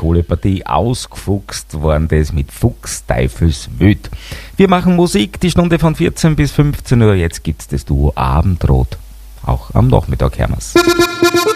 coole Partie. Ausgefuchst waren das mit Fuchs, Teufelswild. Wir machen Musik, die Stunde von 14 bis 15 Uhr. Jetzt gibt's das Duo Abendrot. Auch am Nachmittag hören wir's.